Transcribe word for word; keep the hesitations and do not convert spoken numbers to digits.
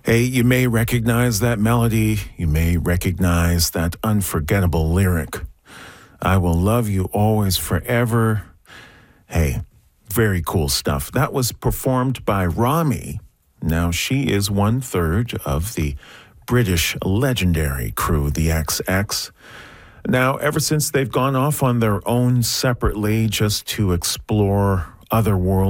Hey, you may recognize that melody. You may recognize that unforgettable lyric. I will love you always forever. Hey, very cool stuff. That was performed by Rami. Now, she is one third of the British legendary crew, the X X. Now, ever since they've gone off on their own separately just to explore other worlds,